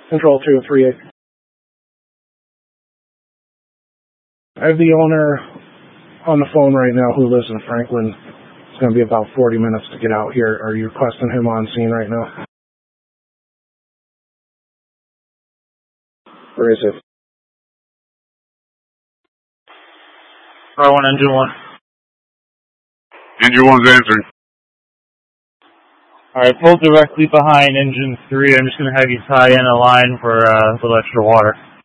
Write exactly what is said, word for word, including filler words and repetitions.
Control two three eight. I have the owner on the phone right now who lives in Franklin. It's going to be about forty minutes to get out here. Are you requesting him on scene right now? Where is it? Fire one, engine one. Engine one's answering. Alright, pull directly behind engine three. I'm just going to have you tie in a line for uh, a little extra water.